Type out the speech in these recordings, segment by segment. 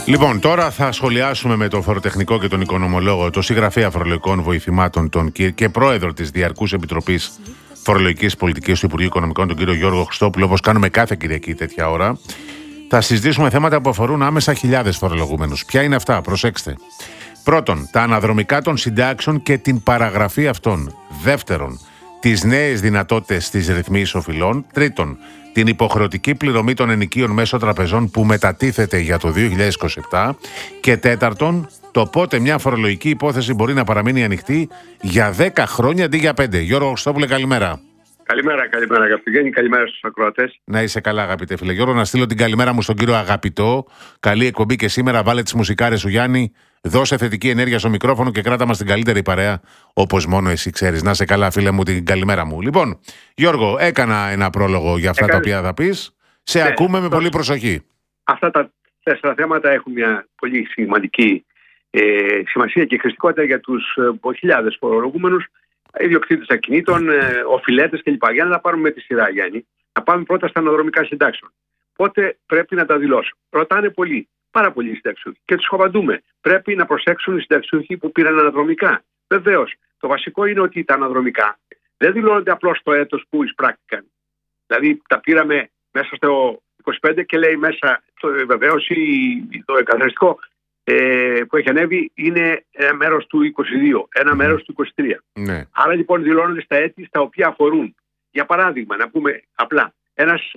Λοιπόν, τώρα θα σχολιάσουμε με τον φοροτεχνικό και τον οικονομολόγο, τον συγγραφέα φορολογικών βοηθημάτων και πρόεδρο της Διαρκούς Επιτροπής Φορολογικής Πολιτικής του Υπουργείου Οικονομικών, τον κύριο Γιώργο Χριστόπουλο, όπως κάνουμε κάθε Κυριακή τέτοια ώρα. Θα συζητήσουμε θέματα που αφορούν άμεσα χιλιάδες φορολογούμενους. Ποια είναι αυτά, προσέξτε. Πρώτον, τα αναδρομικά των συντάξεων και την παραγραφή αυτών. Δεύτερον, τις νέες δυνατότητες της ρυθμίσης οφειλών. Τρίτον, την υποχρεωτική πληρωμή των ενοικίων μέσω τραπεζών που μετατίθεται για το 2027. Και τέταρτον, το πότε μια φορολογική υπόθεση μπορεί να παραμείνει ανοιχτή για 10 χρόνια αντί για 5. Γιώργο Χριστόπουλε, καλημέρα. Καλημέρα, αγαπητέ. Καλημέρα στους ακροατές. Να είσαι καλά, αγαπητέ φίλε. Γιώργο, να στείλω την καλημέρα μου στον κύριο Αγαπητό. Καλή εκπομπή και σήμερα. Βάλε τις μουσικάρες σου, Γιάννη. Δώσε θετική ενέργεια στο μικρόφωνο και κράτα μας την καλύτερη παρέα, όπως μόνο εσύ ξέρεις. Να είσαι καλά, φίλε μου, την καλημέρα μου. Λοιπόν, Γιώργο, έκανα ένα πρόλογο για αυτά τα οποία θα πεις. Σε ακούμε με πολύ προσοχή. Αυτά τα 4 θέματα έχουν μια πολύ σημαντική σημασία και χρηστικότητα για τους χιλιάδες φορολογούμενους, ιδιοκτήτες ακινήτων, οφειλέτες κλπ. Για να τα πάρουμε με τη σειρά, Γιάννη. Να πάμε πρώτα στα αναδρομικά συντάξεων. Πότε πρέπει να τα δηλώσω? Ρωτάνε πολλοί. Πάρα πολλοί συνταξιούχοι. Και τους απαντούμε. Πρέπει να προσέξουν οι συνταξιούχοι που πήραν αναδρομικά. Βεβαίως, το βασικό είναι ότι τα αναδρομικά δεν δηλώνονται απλώς το έτος που εισπράχτηκαν. Δηλαδή, τα πήραμε μέσα στο 25 και λέει μέσα, βεβαίως, το εκαθαριστικό που έχει ανέβει είναι ένα μέρος του 22, ένα μέρος του 23. Ναι. Άρα λοιπόν δηλώνονται στα έτη στα οποία αφορούν. Για παράδειγμα, να πούμε απλά. Ένας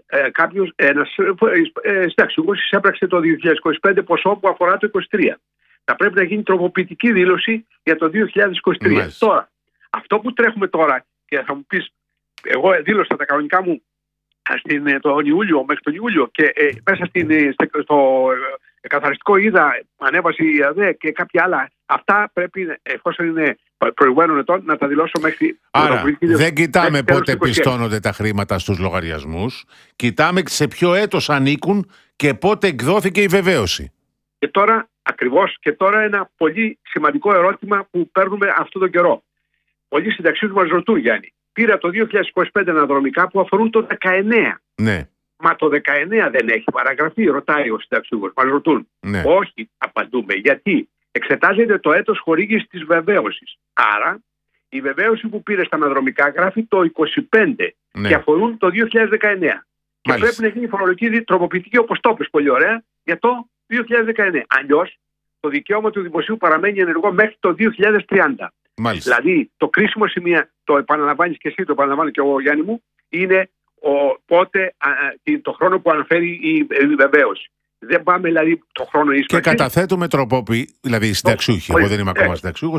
συνταξιούχος εισέπραξε το 2025 ποσό που αφορά το 2023. Θα πρέπει να γίνει τροποποιητική δήλωση για το 2023. Μάλιστα. Τώρα, αυτό που τρέχουμε τώρα, και θα μου πεις, εγώ δήλωσα τα κανονικά μου τον Ιούλιο, μέχρι τον Ιούλιο, και μέσα στο καθαριστικό είδα, ανέβασε η ΑΔΕ και κάποια άλλα. Αυτά πρέπει, εφόσον είναι προηγουμένων ετών, να τα δηλώσω μέχρι. Άρα, δεν κοιτάμε πότε πιστώνονται τα χρήματα στους λογαριασμούς. Κοιτάμε σε ποιο έτος ανήκουν και πότε εκδόθηκε η βεβαίωση. Και τώρα, ακριβώς, ένα πολύ σημαντικό ερώτημα που παίρνουμε αυτόν τον καιρό. Πολλοί συνταξιούχοι μας ρωτούν, Γιάννη, πήρα το 2025 αναδρομικά που αφορούν το 19. Ναι. Μα το 19 δεν έχει παραγραφεί, ρωτάει ο συνταξιούχος. Μας ρωτούν. Ναι. Όχι, απαντούμε. Γιατί? Εξετάζεται το έτος χορήγησης της βεβαίωσης. Άρα, η βεβαίωση που πήρε στα αναδρομικά γράφει το 25 και αφορούν το 2019. Και πρέπει να γίνει φορολογική τροποποιητική, όπως το είπες πολύ ωραία, για το 2019. Αλλιώς, το δικαίωμα του δημοσίου παραμένει ενεργό μέχρι το 2030. Μάλιστα. Δηλαδή, το κρίσιμο σημείο, το επαναλαμβάνεις και εσύ, το επαναλαμβάνω και εγώ, Γιάννη μου, είναι πότε το χρόνο που αναφέρει η βεβαίωση. Δεν πάμε δηλαδή το χρόνο ίσως. Και καταθέτουμε δηλαδή οι συνταξιούχοι. Εγώ δεν είμαι ακόμα συνταξιούχος.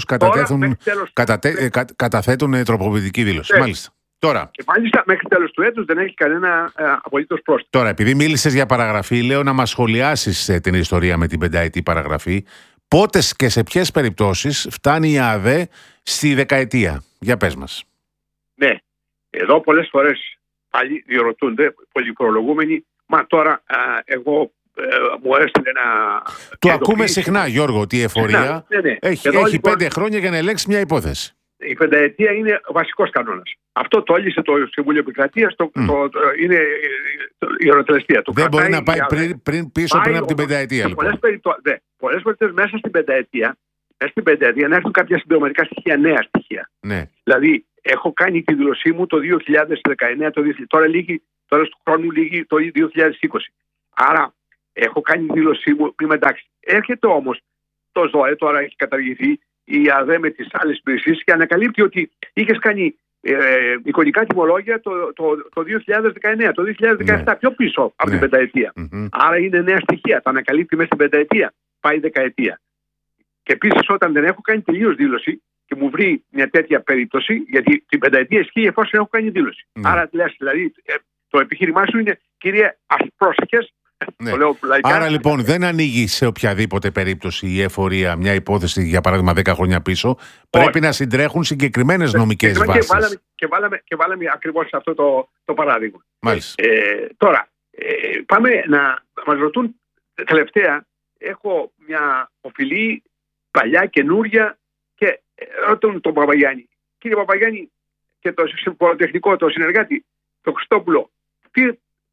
Καταθέτουν τροποποιητική δήλωση. Μάλιστα. Τώρα. Και μάλιστα μέχρι τέλος του έτους δεν έχει κανένα απολύτως πρόστιμο. Τώρα, επειδή μίλησες για παραγραφή, λέω να μας σχολιάσεις την ιστορία με την πενταετή παραγραφή. Πότε και σε ποιες περιπτώσεις φτάνει η ΑΔΕ στη δεκαετία? Για πες μας. Ναι. Εδώ πολλές φορές πάλι διερωτούνται πολλοί φορολογούμενοι. Μα τώρα εγώ μου έστειλε ένα. Το ακούμε συχνά, Γιώργο, ότι η εφορία έχει λοιπόν 5 χρόνια για να ελέγξει μια υπόθεση. Η πενταετία είναι βασικός κανόνας. Αυτό το έλυσε το Συμβούλιο Επικρατείας, είναι η οροτελεστία. Δεν μπορεί να πάει πίσω πριν από την πενταετία. Λοιπόν. Πολλές περιπτώσεις μέσα στην πενταετία να έρθουν κάποια συμπληρωματικά στοιχεία, νέα στοιχεία. Ναι. Δηλαδή, έχω κάνει τη δήλωσή μου το 2019, τώρα του χρόνου λήγει το 2020. Άρα, έχω την δήλωσή μου, είμαι εντάξει. Έρχεται όμως το ΖΟΕ, τώρα έχει καταργηθεί, η ΑΔΕ με τις άλλες υπηρεσίες και ανακαλύπτει ότι είχες κάνει εικονικά τιμολόγια το 2019, το 2017, πιο πίσω από την πενταετία. Άρα είναι νέα στοιχεία. Τα ανακαλύπτει μέσα στην πενταετία, πάει δεκαετία. Και επίσης, όταν δεν έχω κάνει τελείως δήλωση και μου βρει μια τέτοια περίπτωση, γιατί την πενταετία ισχύει εφόσον έχω κάνει δήλωση. Άρα, δηλαδή, το επιχείρημά σου είναι, κύριε, πρόσεχες. Ναι. Άρα λοιπόν δεν ανοίγει σε οποιαδήποτε περίπτωση η εφορία μια υπόθεση, για παράδειγμα 10 χρόνια πίσω. Πρέπει να συντρέχουν συγκεκριμένες νομικές βάσεις. Και βάλαμε ακριβώς αυτό το παράδειγμα. Μάλιστα. Τώρα, πάμε να μας ρωτούν τελευταία. Έχω μια οφειλή παλιά, καινούρια, και ρωτούν τον Παπαγιάννη. Κύριε Παπαγιάννη, και το φοροτεχνικό, το συνεργάτη, τον Χριστόπουλο,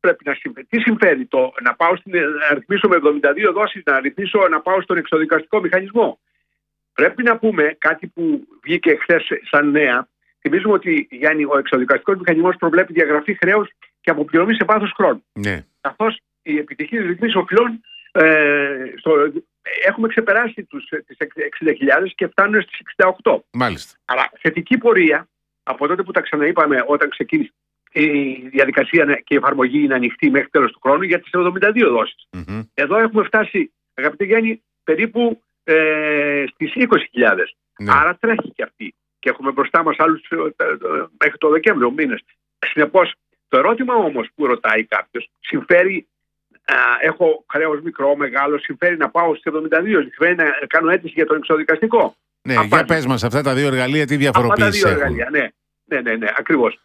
πρέπει να συμφέρει. Τι συμφέρει να πάω να ρυθμίσω με 72 δόσεις, να πάω στον εξοδικαστικό μηχανισμό. Πρέπει να πούμε κάτι που βγήκε χθες σαν νέα. Θυμίζουμε ότι, Γιάννη, ο εξοδικαστικός μηχανισμός προβλέπει διαγραφή χρέους και αποπληρωμή σε βάθος χρόνου. Ναι. Καθώς οι επιτυχείς ρυθμίσεις οφειλών έχουμε ξεπεράσει τις 60.000 και φτάνουν στις 68. Μάλιστα. Αλλά θετική πορεία από τότε που τα ξαναείπαμε όταν ξεκίνησε η διαδικασία και η εφαρμογή είναι ανοιχτή μέχρι τέλος του χρόνου για τις 72 δόσεις. Mm-hmm. Εδώ έχουμε φτάσει, αγαπητέ Γιάννη, περίπου στις 20.000. Ναι. Άρα τρέχει και αυτή. Και έχουμε μπροστά μας άλλους μέχρι το Δεκέμβριο μήνες. Συνεπώς, το ερώτημα όμως που ρωτάει κάποιος, συμφέρει, έχω χρέος μικρό, μεγάλο, συμφέρει να πάω στις 72, συμφέρει να κάνω αίτηση για τον εξοδικαστικό. Ναι, για πες μας αυτά τα δύο εργαλεία, τι διαφοροποίηση έχουν. Αυτά τα δύο εργαλεία, ναι, ακριβώς.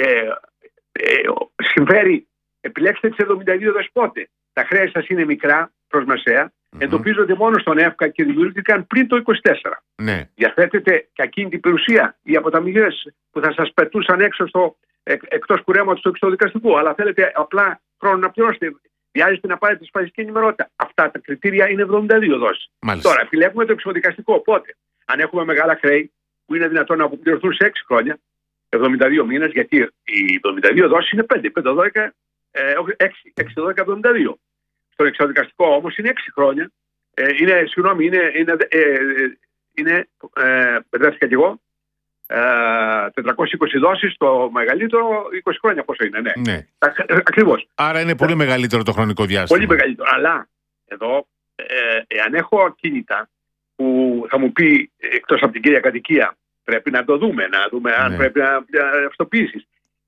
Συμφέρει, επιλέξτε τις 72 δόσεις πότε. Τα χρέη σας είναι μικρά προς μεσαία, εντοπίζονται μόνο στον ΕΦΚΑ και δημιουργήθηκαν πριν το 24. Ναι. Διαθέτετε και ακίνητη περιουσία ή αποταμιές που θα σας πετούσαν έξω εκτός κουρέματος του εξοδικαστικού, αλλά θέλετε απλά χρόνο να πληρώσετε. Βιάζεστε να πάρετε ασφαλιστική ενημερότητα. Αυτά τα κριτήρια είναι 72 δόσεις. Τώρα, επιλέγουμε το εξοδικαστικό. Οπότε, αν έχουμε μεγάλα χρέη που είναι δυνατόν να αποπληρωθούν σε 6 χρόνια, 72 μήνες, γιατί οι 72 δόσεις είναι 5, 12, 6, 12, 72. Στο εξοδικαστικό όμως είναι 6 χρόνια. Μπερδεύτηκα κι εγώ. 420 δόσεις το μεγαλύτερο, 20 χρόνια πόσο είναι, ναι. Ακριβώς. Άρα είναι πολύ μεγαλύτερο το χρονικό διάστημα. Πολύ μεγαλύτερο. Αλλά εδώ, εάν έχω ακίνητα που θα μου πει εκτός από την κύρια κατοικία, πρέπει να το δούμε, αν πρέπει να αυτοποιήσεις.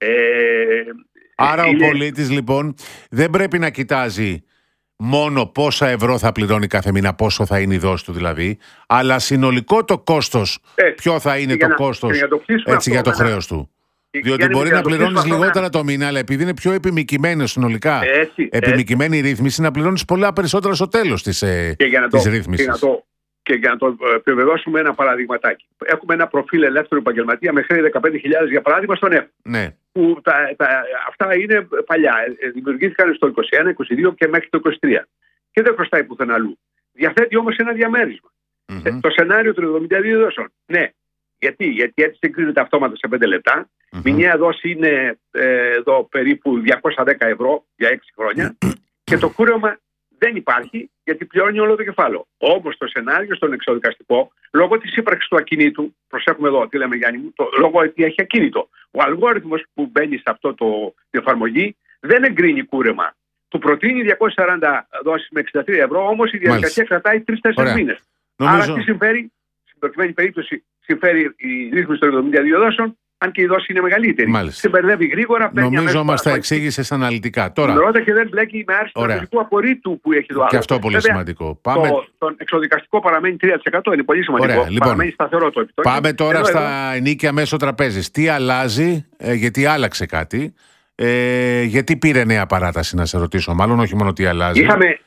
Άρα ο πολίτης λοιπόν δεν πρέπει να κοιτάζει μόνο πόσα ευρώ θα πληρώνει κάθε μήνα, πόσο θα είναι η δόση του δηλαδή, αλλά συνολικό το κόστος, ποιο θα είναι το κόστος για το χρέος του. Διότι μπορεί να πληρώνεις λιγότερα το μήνα, αλλά επειδή είναι πιο επιμικημένο συνολικά, επιμικημένη η ρύθμιση, να πληρώνεις πολλά περισσότερα στο τέλος της ρύθμισης. Και για να το επιβεβαιώσουμε ένα παραδειγματάκι. Έχουμε ένα προφίλ ελεύθερου επαγγελματία με χρέη 15.000 για παράδειγμα στον ΕΦ. Ναι. Που αυτά είναι παλιά. Δημιουργήθηκαν στο 21, 22 και μέχρι το 23. Και δεν χρωστάει πουθενά αλλού. Διαθέτει όμως ένα διαμέρισμα. Το σενάριο των 72 δόσεων. Ναι. Γιατί έτσι εγκρίνεται αυτόματα σε 5 λεπτά. Μηνιαία δόση είναι εδώ περίπου 210 ευρώ για 6 χρόνια. Και το κούρεμα δεν υπάρχει, γιατί πληρώνει όλο το κεφάλαιο. Όμως το σενάριο στον εξοδικαστικό, λόγω της ύπαρξης του ακινήτου, προσέχουμε εδώ τι λέμε Γιάννη μου, λόγω ότι έχει ακίνητο, ο αλγόριθμος που μπαίνει σε αυτό την εφαρμογή δεν εγκρίνει κούρεμα. Του προτείνει 240 δόσεις με 63 ευρώ, όμως η διαδικασία κρατάει 3-4 μήνες. Άρα τι συμφέρει, στην προκειμένη περίπτωση συμφέρει η ρύθμιση των 72 δόσεων, αν και η δόση είναι μεγαλύτερη. Μάλιστα. Συμπερδεύει γρήγορα. Νομίζω μας τα εξήγησες αναλυτικά. Τώρα. Ρώτα και δεν μπλέκει με άρση του στρατηγικού απορρίτου που έχει το άλλο. Και αυτό πολύ σημαντικό. Το εξοδικαστικό παραμένει 3%, είναι πολύ σημαντικό. Ωραία, λοιπόν, παραμένει σταθερό το επιτόκιο. Πάμε τώρα στα ενίκια μέσω τραπέζης. Τι αλλάζει, γιατί άλλαξε κάτι, γιατί πήρε νέα παράταση, να σε ρωτήσω, μάλλον όχι μόνο τι αλλάζει.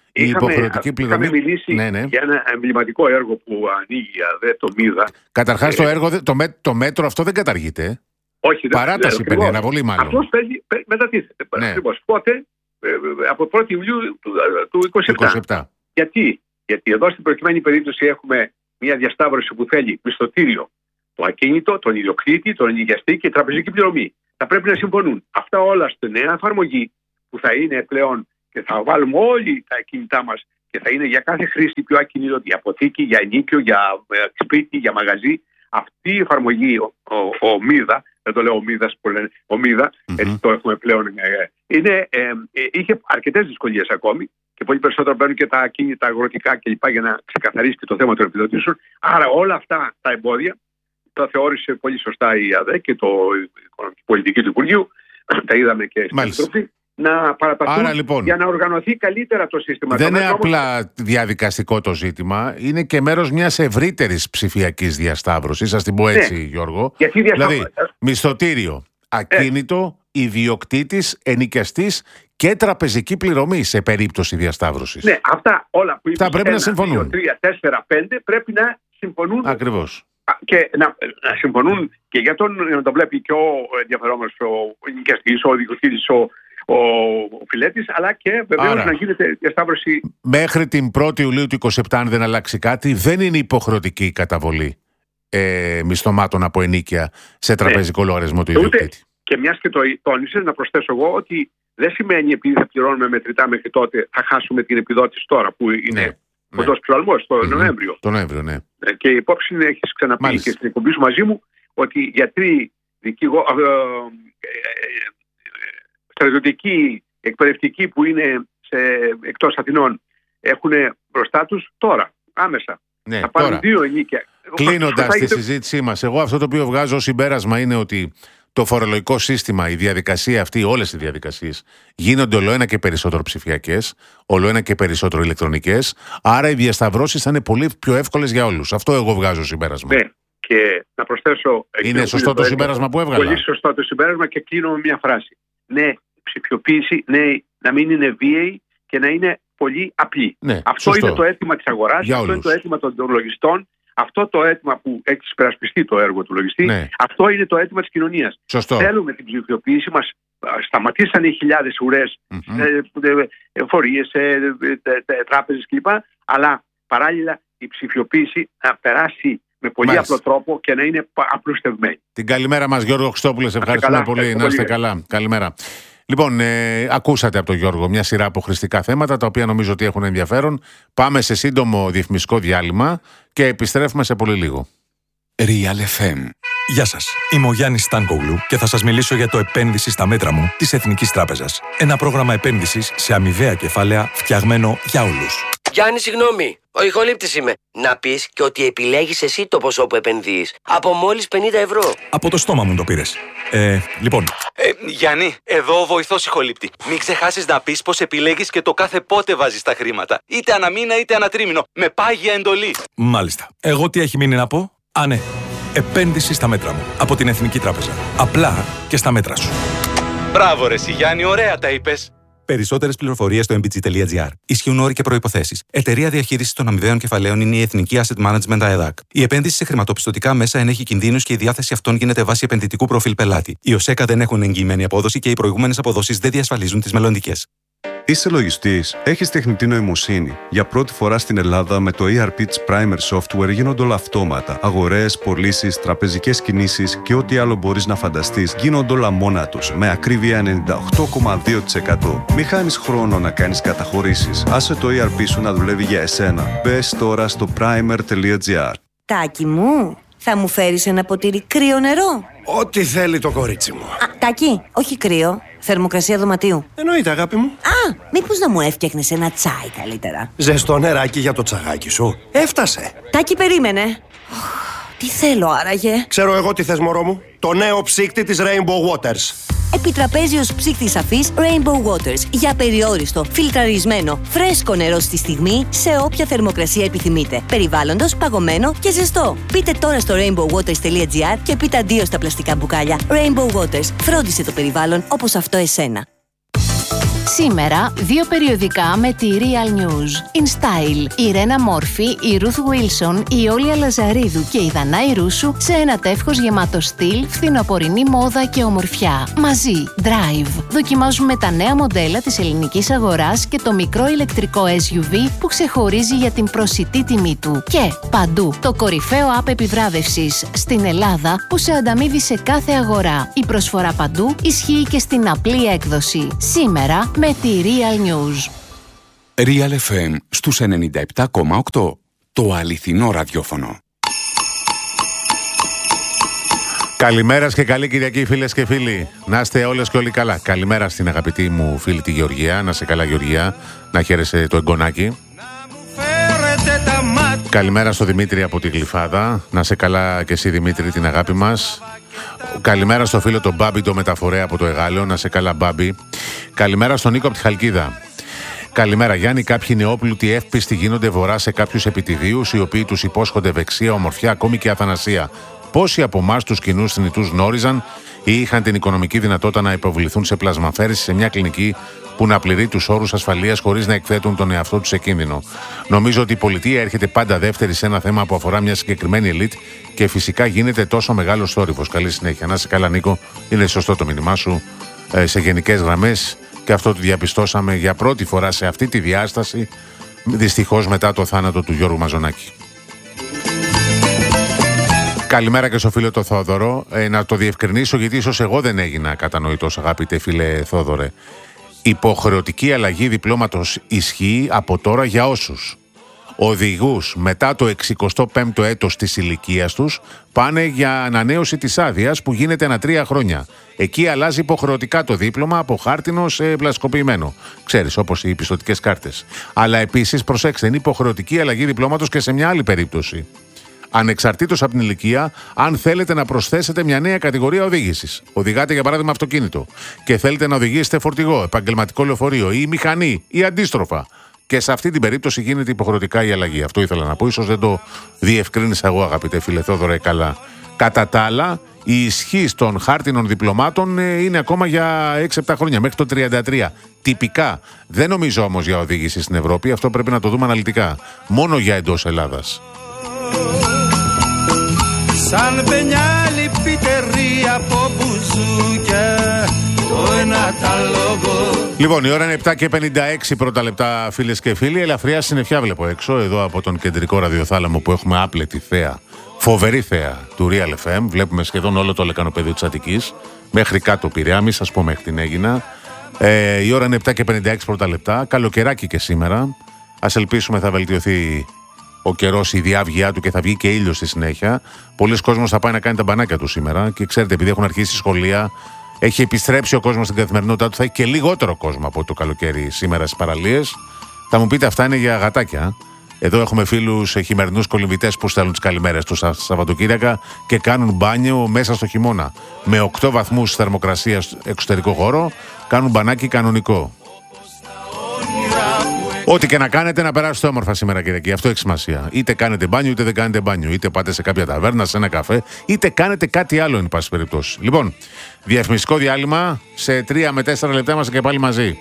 Είχαμε μιλήσει για ένα εμβληματικό έργο που ανοίγει το ΜΙΔΑ. Καταρχάς το μέτρο αυτό δεν καταργείται. Όχι, παράταση παίρνει, αναβολή μάλλον. Αυτός μετατίθεται. Ακριβώς. Πότε, από 1η Ιουλίου του 2027. Γιατί εδώ στην προκειμένη περίπτωση έχουμε μια διασταύρωση που θέλει μισθωτήριο, το ακίνητο, τον ιδιοκτήτη, τον ενοικιαστή και τραπεζική πληρωμή. Θα πρέπει να συμφωνούν. Αυτά όλα στη νέα εφαρμογή που θα είναι πλέον και θα βάλουμε όλοι τα ακίνητά μας και θα είναι για κάθε χρήστη πιο ακίνητο, για αποθήκη, για ενοίκιο, για σπίτι, για μαγαζί. Αυτή η εφαρμογή, ο ΜΙΔΑ, δεν το λέω ο ΜΙΔΑς που λένε, ο ΜΙΔΑ, έτσι το έχουμε πλέον, είχε αρκετές δυσκολίες ακόμη και πολύ περισσότερο παίρνουν και τα ακίνητα αγροτικά κλπ. Για να ξεκαθαρίσει και το θέμα των επιδοτήσεων. Άρα όλα αυτά τα εμπόδια τα θεώρησε πολύ σωστά η ΑΔΕ και το Οικονομική Πολιτική του Υπουργείου, τα είδαμε και στην Επιτροπή, να παραταθούν για να οργανωθεί καλύτερα το σύστημα. Δεν είναι απλά διαδικαστικό το ζήτημα, είναι και μέρος μιας ευρύτερης ψηφιακής διασταύρωσης, ας την πω έτσι, Γιώργο. Δηλαδή, μισθωτήριο, ακίνητο, ιδιοκτήτης, ενοικιαστής και τραπεζική πληρωμή σε περίπτωση διασταύρωσης. Ναι, αυτά όλα που είπες, πρέπει να συμφωνούν. 2, 3, 4, 5 πρέπει να συμφωνούν. Ακριβώς. Και να συμφωνούν και για να το βλέπει και ο ενδιαφερόμενος, ο ενοικιαστής, ο ιδιοκτήτης, ο φιλέτης, αλλά και βεβαίως να γίνεται διασταύρωση. Μέχρι την 1η Ιουλίου του 2027, αν δεν αλλάξει κάτι, δεν είναι υποχρεωτική η καταβολή μισθωμάτων από ενοίκια σε τραπεζικό λογαριασμό του ιδιοκτήτη. Και μιας και το τόνισες, να προσθέσω εγώ ότι δεν σημαίνει επειδή θα πληρώνουμε μετρητά μέχρι τότε θα χάσουμε την επιδότηση τώρα που είναι κοντός ψαλμός το Νοέμβριο. Το Νοέμβριο, ναι. Και υπόψη έχεις ξαναπεί και στην εκπομπή σου μαζί μου ότι γιατροί, στρατιωτικοί, εκπαιδευτικοί που είναι εκτός Αθηνών έχουν μπροστά τους τώρα, άμεσα. Ναι, θα πάρουν 2 ενίκια. Κλείνοντας τη συζήτησή μας, εγώ αυτό το οποίο βγάζω ως συμπέρασμα είναι ότι το φορολογικό σύστημα, η διαδικασία αυτή, όλες οι διαδικασίες γίνονται ολοένα και περισσότερο ψηφιακές, ολοένα και περισσότερο ηλεκτρονικές, άρα οι διασταυρώσεις θα είναι πολύ πιο εύκολες για όλους. Αυτό εγώ βγάζω συμπέρασμα. Ναι, και να προσθέσω... Είναι σωστό το συμπέρασμα που έβγαλα? Πολύ σωστό το συμπέρασμα και κλείνω με μια φράση. Ναι, ψηφιοποίηση, ναι, να μην είναι βίαιη και να είναι πολύ απλή. Ναι, αυτό σωστό. είναι το αίτημα της αγοράς, αυτό είναι το αίτημα των λογιστών. Αυτό το αίτημα που έχει υπερασπιστεί το έργο του λογιστή, ναι. Αυτό είναι το αίτημα της κοινωνίας. Σωστό. Θέλουμε την ψηφιοποίηση μας. Σταματήσανε οι χιλιάδες ουρές, εφορίες, τράπεζες κλπ. Αλλά παράλληλα η ψηφιοποίηση να περάσει με πολύ απλό τρόπο και να είναι απλουστευμένη. Την καλημέρα μας, Γιώργο Χριστόπουλε. Σε ευχαριστούμε πολύ. Να είστε καλά. Καλημέρα. Λοιπόν, ακούσατε από τον Γιώργο μια σειρά από χρηστικά θέματα, τα οποία νομίζω ότι έχουν ενδιαφέρον. Πάμε σε σύντομο διαφημιστικό διάλειμμα και επιστρέφουμε σε πολύ λίγο. Real FM. Γεια σας, είμαι ο Γιάννης Στάνκογλου και θα σας μιλήσω για το επένδυση στα μέτρα μου της Εθνικής Τράπεζας. Ένα πρόγραμμα επένδυσης σε αμοιβαία κεφάλαια φτιαγμένο για όλους. Γιάννη, συγγνώμη, ο ηχολήπτης είμαι. Να πεις και ότι επιλέγεις εσύ το ποσό που επενδύεις. Από μόλις 50 ευρώ. Από το στόμα μου το πήρες. Λοιπόν. Γιάννη, εδώ ο βοηθός ηχολήπτη. Μην ξεχάσεις να πεις πως επιλέγεις και το κάθε πότε βάζεις τα χρήματα. Είτε αναμήνα είτε ανατρίμηνο. Με πάγια εντολή. Μάλιστα. Εγώ τι έχει μείνει να πω? Ναι. Επένδυση στα μέτρα μου. Από την Εθνική Τράπεζα. Απλά και στα μέτρα σου. Μπράβο ρε Γιάννη, ωραία τα είπες. Περισσότερες πληροφορίες στο mbg.gr. Ισχύουν όροι και προϋποθέσεις. Εταιρεία διαχείρισης των αμοιβαίων κεφαλαίων είναι η Εθνική Asset Management ΑΕΔΑΚ. Η επένδυση σε χρηματοπιστωτικά μέσα ενέχει κινδύνους και η διάθεση αυτών γίνεται βάσει επενδυτικού προφίλ πελάτη. Οι ΟΣΕΚΑ δεν έχουν εγγυημένη απόδοση και οι προηγούμενες αποδόσεις δεν διασφαλίζουν τις μελλοντικές. Είσαι λογιστής, έχεις τεχνητή νοημοσύνη. Για πρώτη φορά στην Ελλάδα με το ERP της Primer Software γίνονται όλα αυτόματα. Αγορές, πωλήσεις, τραπεζικές κινήσεις και ό,τι άλλο μπορείς να φανταστείς γίνονται όλα μόνα τους, με ακρίβεια 98,2%. Μη χάνεις χρόνο να κάνεις καταχωρήσεις. Άσε το ERP σου να δουλεύει για εσένα. Μπες τώρα στο primer.gr. Τάκη μου, θα μου φέρεις ένα ποτήρι κρύο νερό? Ό,τι θέλει το κορίτσι μου. Τάκη, όχι κρύο. Θερμοκρασία δωματίου. Εννοείται, αγάπη μου. Μήπως να μου έφτιαχνες ένα τσάι καλύτερα? Ζεστό νεράκι για το τσαγάκι σου. Έφτασε. Τάκη, περίμενε. Τι θέλω άραγε? Ξέρω εγώ τι θες, μωρό μου. Το νέο ψύκτη της Rainbow Waters. Επιτραπέζιος ψύκτης αφής Rainbow Waters. Για περιόριστο, φιλτραρισμένο, φρέσκο νερό στη στιγμή, σε όποια θερμοκρασία επιθυμείτε. Περιβάλλοντος, παγωμένο και ζεστό. Πείτε τώρα στο rainbowwaters.gr και πείτε αντίο στα πλαστικά μπουκάλια. Rainbow Waters. Φρόντισε το περιβάλλον όπως αυτό εσένα. Σήμερα, 2 περιοδικά με τη Real News. In Style, η Ρένα Μόρφη, η Ruth Wilson, η Όλια Λαζαρίδου και η Δανάη Ρούσου σε ένα τεύχος γεμάτο στυλ, φθινοπορεινή μόδα και ομορφιά. Μαζί, Drive. Δοκιμάζουμε τα νέα μοντέλα της ελληνικής αγοράς και το μικρό ηλεκτρικό SUV που ξεχωρίζει για την προσιτή τιμή του. Και παντού, το κορυφαίο app επιβράβευσης στην Ελλάδα που σε ανταμείβει σε κάθε αγορά. Η προσφορά παντού ισχύει και στην απλή έκδοση. Σήμερα, με τη Real News. Real FM στους 97,8. Το αληθινό ραδιόφωνο. Καλημέρα και καλή Κυριακή, φίλες και φίλοι. Να είστε όλες και όλοι καλά. Καλημέρα στην αγαπητή μου φίλη τη Γεωργία. Να σε καλά, Γεωργία. Να χαίρεσαι το εγγονάκι. Καλημέρα στο Δημήτρη από τη Γλυφάδα. Να σε καλά και εσύ, Δημήτρη, την αγάπη μας. Καλημέρα στο φίλο τον Μπάμπη, το μεταφορέα από το Εγάλεο. Να σε καλά, Μπάμπη. Καλημέρα στον Νίκο από τη Χαλκίδα. Καλημέρα, Γιάννη. Κάποιοι νεόπλουτοι εύπιστοι γίνονται βορρά σε κάποιους επιτιδίους, οι οποίοι τους υπόσχονται ευεξία, ομορφιά, ακόμη και αθανασία. Πόσοι από εμάς τους κοινούς θνητούς γνώριζαν ή είχαν την οικονομική δυνατότητα να υποβληθούν σε πλασμαφέρηση σε μια κλινική που να πληρεί τους όρους ασφαλείας χωρίς να εκθέτουν τον εαυτό τους σε κίνδυνο? Νομίζω ότι η πολιτεία έρχεται πάντα δεύτερη σε ένα θέμα που αφορά μια συγκεκριμένη ελίτ και φυσικά γίνεται τόσο μεγάλος θόρυβος. Καλή συνέχεια. Να είσαι καλά, Νίκο. Είναι σωστό το μήνυμά σου σε γενικές γραμμές Και αυτό το διαπιστώσαμε για πρώτη φορά σε αυτή τη διάσταση, δυστυχώς μετά το θάνατο του Γιώργου Μαζονάκη. Καλημέρα και στο φίλο το Θόδωρο. Να το διευκρινίσω, γιατί ίσως εγώ δεν έγινα κατανοητός, αγαπητέ φίλε Θόδωρε. Υποχρεωτική αλλαγή διπλώματος ισχύει από τώρα για όσους οδηγούς μετά το 65ο έτος της ηλικίας τους πάνε για ανανέωση της άδειας που γίνεται ανά 3 χρόνια. Εκεί αλλάζει υποχρεωτικά το δίπλωμα από χάρτινο σε πλαστικοποιημένο. Ξέρεις, όπως οι πιστωτικές κάρτες. Αλλά επίσης, προσέξτε, είναι υποχρεωτική αλλαγή διπλώματος και σε μια άλλη περίπτωση. Ανεξαρτήτως από την ηλικία, αν θέλετε να προσθέσετε μια νέα κατηγορία οδήγησης. Οδηγάτε για παράδειγμα αυτοκίνητο και θέλετε να οδηγήσετε φορτηγό, επαγγελματικό λεωφορείο ή μηχανή ή αντίστροφα. Και σε αυτή την περίπτωση γίνεται υποχρεωτικά η αλλαγή. Αυτό ήθελα να πω. Ίσως δεν το διευκρίνησα εγώ, αγαπητέ φίλε Θόδωρε, καλά. Κατά τα άλλα, η ισχύ των χάρτινων διπλωμάτων είναι ακόμα για 6-7 χρόνια, μέχρι το 33. Τυπικά. Δεν νομίζω όμως για οδήγηση στην Ευρώπη. Αυτό πρέπει να το δούμε αναλυτικά. Μόνο για εντός Ελλάδας. Σαν πενιάλη πιτερή από μπουζούκια, το ένα τα λόγο. Λοιπόν, η ώρα είναι 7 και 56 πρώτα λεπτά, φίλες και φίλοι. Ελαφριά συννεφιά βλέπω έξω, εδώ από τον κεντρικό ραδιοθάλαμο που έχουμε άπλετη θέα, φοβερή θέα του Real FM. Βλέπουμε σχεδόν όλο το λεκανοπεδίο της Αττικής, μέχρι κάτω Πειραιά, μη σας πω μέχρι την Αίγινα. Η ώρα είναι 7 και 56 πρώτα λεπτά, καλοκαιράκι και σήμερα. Ας ελπίσουμε θα βελτιωθεί ο καιρός, η διάβγειά του και θα βγει και ήλιος στη συνέχεια. Πολλοί κόσμος θα πάει να κάνει τα μπανάκια του σήμερα και ξέρετε, επειδή έχουν αρχίσει σχολεία, έχει επιστρέψει ο κόσμος στην καθημερινότητά του, θα έχει και λιγότερο κόσμο από το καλοκαίρι σήμερα στις παραλίες. Θα μου πείτε, αυτά είναι για γατάκια. Εδώ έχουμε φίλους χειμερινούς κολυμβητές που στέλνουν τις καλημέρες τους Σαββατοκύριακα και κάνουν μπάνιο μέσα στο χειμώνα. Με 8 βαθμούς θερμοκρασία στο εξωτερικό χώρο, κάνουν μπανάκι κανονικό. Ό,τι και να κάνετε, να περάσετε όμορφα σήμερα, Κυριακή. Αυτό έχει σημασία. Είτε κάνετε μπάνιο, είτε δεν κάνετε μπάνιο. Είτε πάτε σε κάποια ταβέρνα, σε ένα καφέ, είτε κάνετε κάτι άλλο, εν πάση περιπτώσει. Λοιπόν, διαφημιστικό διάλειμμα. Σε 3 με 4 λεπτά είμαστε και πάλι μαζί.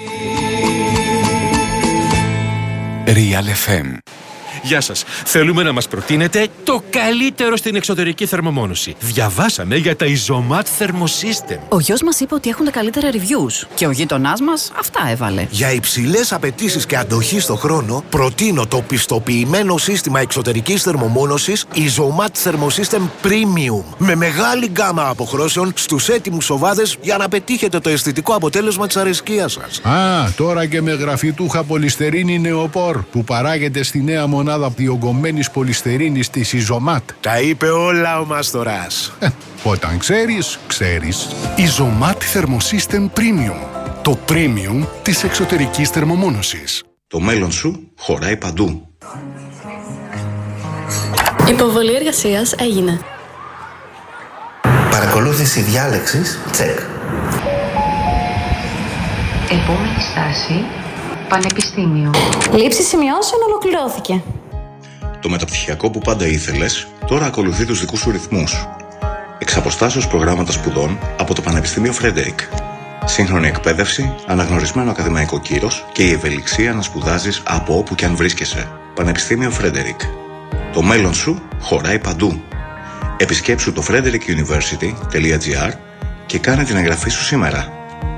Real FM. Γεια σας. Θέλουμε να μας προτείνετε το καλύτερο στην εξωτερική θερμομόνωση. Διαβάσαμε για τα Isomat Thermosystem. Ο γιος μας είπε ότι έχουν τα καλύτερα reviews και ο γείτονάς μας αυτά έβαλε. Για υψηλές απαιτήσεις και αντοχή στο χρόνο, προτείνω το πιστοποιημένο σύστημα εξωτερικής θερμομόνωσης Isomat Thermosystem Premium. Με μεγάλη γκάμα αποχρώσεων στους έτοιμους οβάδες για να πετύχετε το αισθητικό αποτέλεσμα της αρεσκίας σας. Τώρα και με γραφιτούχα πολυστερίνη νεοπόρ που παράγεται στη νέα μονάδα διογκωμένης πολυστερίνης της Isomat. Τα είπε όλα ο Μάστορας. Όταν ξέρεις, ξέρεις. Isomat Thermosystem Premium. Το premium της εξωτερικής θερμομόνωσης. Το μέλλον σου χωράει παντού. Υποβολή εργασίας έγινε. Παρακολούθηση διάλεξης, τσεκ. Επόμενη στάση, Πανεπιστήμιο. Λήψη σημειώσεων ολοκληρώθηκε. Το μεταπτυχιακό που πάντα ήθελες, τώρα ακολουθεί τους δικούς σου ρυθμούς. Εξ αποστάσεως προγράμματα σπουδών από το Πανεπιστήμιο Φρέντερικ. Σύγχρονη εκπαίδευση, αναγνωρισμένο ακαδημαϊκό κύρος και η ευελιξία να σπουδάζεις από όπου και αν βρίσκεσαι. Πανεπιστήμιο Φρέντερικ. Το μέλλον σου χωράει παντού. Επισκέψου το frederickuniversity.gr και κάνε την εγγραφή σου σήμερα.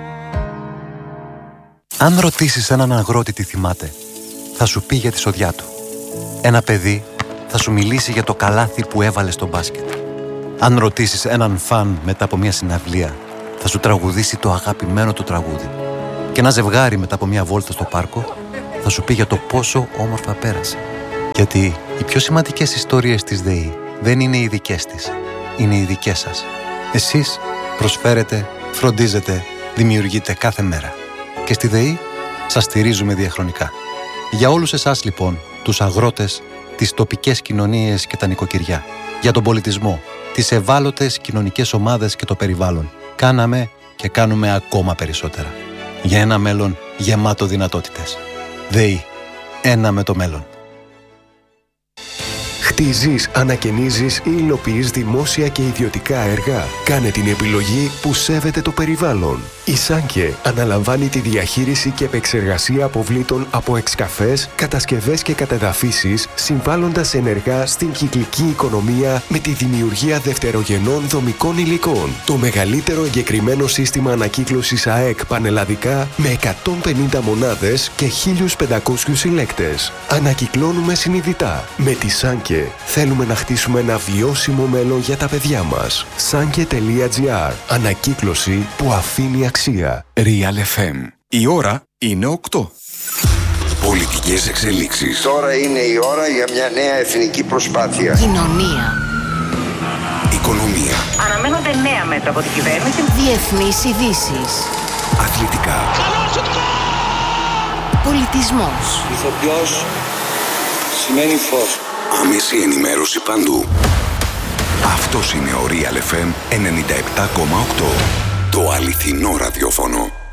Αν ρωτήσεις έναν αγρότη τι θυμάται, θα σου πει για τη σοδιά του. Ένα παιδί θα σου μιλήσει για το καλάθι που έβαλε στο μπάσκετ. Αν ρωτήσεις έναν φαν μετά από μια συναυλία, θα σου τραγουδήσει το αγαπημένο του τραγούδι. Και ένα ζευγάρι μετά από μια βόλτα στο πάρκο θα σου πει για το πόσο όμορφα πέρασε. Γιατί οι πιο σημαντικές ιστορίες της ΔΕΗ δεν είναι οι δικές της, είναι οι δικές σας. Εσείς προσφέρετε, φροντίζετε, δημιουργείτε κάθε μέρα. Και στη ΔΕΗ σας στηρίζουμε διαχρονικά. Για όλους εσάς λοιπόν, τους αγρότες, τις τοπικές κοινωνίες και τα νοικοκυριά, για τον πολιτισμό, τις ευάλωτες κοινωνικές ομάδες και το περιβάλλον, κάναμε και κάνουμε ακόμα περισσότερα. Για ένα μέλλον γεμάτο δυνατότητες. ΔΕΗ. Ένα με το μέλλον. Χτίζεις, ανακαινίζεις ή υλοποιείς δημόσια και ιδιωτικά έργα. Κάνε την επιλογή που σέβεται το περιβάλλον. Η Σάνκε αναλαμβάνει τη διαχείριση και επεξεργασία αποβλήτων από εξκαφές, κατασκευές και κατεδαφίσεις, συμβάλλοντας ενεργά στην κυκλική οικονομία με τη δημιουργία δευτερογενών δομικών υλικών. Το μεγαλύτερο εγκεκριμένο σύστημα ανακύκλωσης ΑΕΚ πανελλαδικά με 150 μονάδες και 1.500 συλλέκτες. Ανακυκλώνουμε συνειδητά. Με τη Σάνκε θέλουμε να χτίσουμε ένα βιώσιμο μέλλον για τα παιδιά μας. Sanke.gr. Ανακύκλωση που αφήνει αξία. Real FM. Η ώρα είναι 8. Πολιτικές εξελίξεις. Τώρα είναι η ώρα για μια νέα εθνική προσπάθεια. Κοινωνία. Οικονομία. Αναμένονται νέα μέτρα από την κυβέρνηση. Διεθνείς ειδήσεις. Αθλητικά. Πολιτισμός. Ηθοποιός σημαίνει φως. Άμεση ενημέρωση παντού. Αυτός είναι ο Real FM 97,8. Το αληθινό ραδιόφωνο.